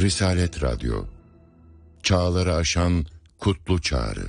Risalet Radyo, çağları aşan kutlu çağrı.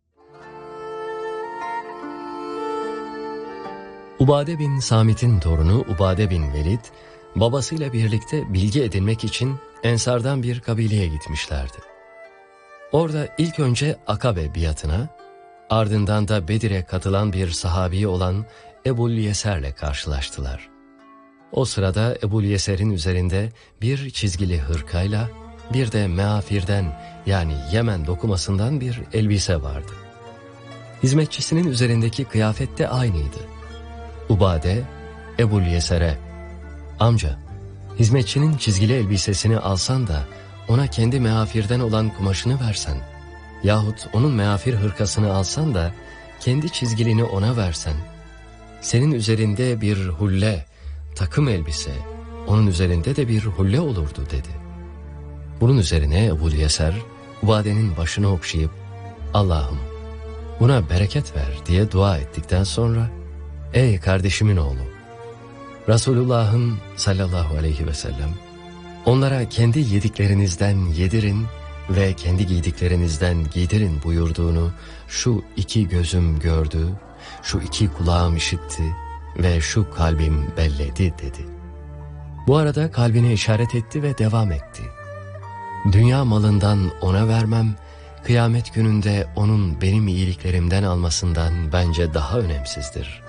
Ubade bin Samit'in torunu Ubade bin Velid, babasıyla birlikte bilgi edinmek için Ensardan bir kabileye gitmişlerdi. Orada ilk önce Akabe biatına, ardından da Bedir'e katılan bir sahabi olan Ebu'l-Yeser'le karşılaştılar. O sırada Ebu'l-Yeser'in üzerinde bir çizgili hırkayla bir de meafirden yani Yemen dokumasından bir elbise vardı. Hizmetçisinin üzerindeki kıyafet de aynıydı. Ubade, Ebu'l-Yeser'e, "Amca, hizmetçinin çizgili elbisesini alsan da ona kendi meafirden olan kumaşını versen, yahut onun meafir hırkasını alsan da kendi çizgilini ona versen, senin üzerinde bir hulle, takım elbise, onun üzerinde de bir hulle olurdu," dedi. Bunun üzerine Ebu'l-Yeser, Ubade'nin başını okşayıp, "Allah'ım, buna bereket ver," diye dua ettikten sonra, "Ey kardeşimin oğlu, Resulullah'ın sallallahu aleyhi ve sellem, onlara kendi yediklerinizden yedirin ve kendi giydiklerinizden giydirin buyurduğunu şu iki gözüm gördü, şu iki kulağım işitti ve şu kalbim belledi," dedi. Bu arada kalbine işaret etti ve devam etti. "Dünya malından ona vermem, kıyamet gününde onun benim iyiliklerimden almasından bence daha önemsizdir.